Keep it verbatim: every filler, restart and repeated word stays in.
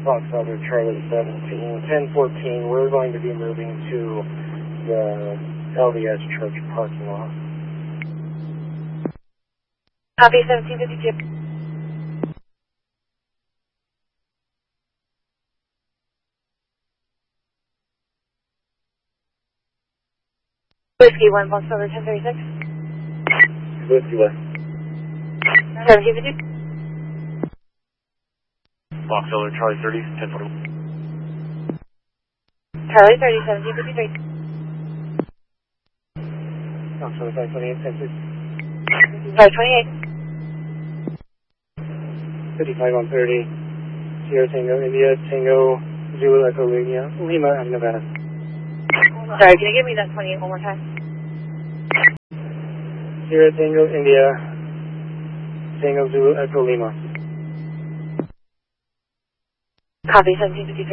Fox Delta Charlie seventeen, ten fourteen, we're going to be moving to the L D S Church parking lot. Copy, seventeen fifty-two. Whiskey one, Fox Delta ten thirty-six. Whiskey West. seventeen fifty. Fox Delta Charlie thirty, ten forty. Charlie thirty, seventeen fifty-three. Fox Delta five twenty-eight, ten six. five twenty-eight. fifty-five on thirty. Sierra Tango, India, Tango, Zulu Echo Lima, Lima, and Nevada. Sorry, can you give me that twenty-eight one more time? Sierra Tango, India, Tango, Zulu Echo Lima. Copy, seventeen fifty-three.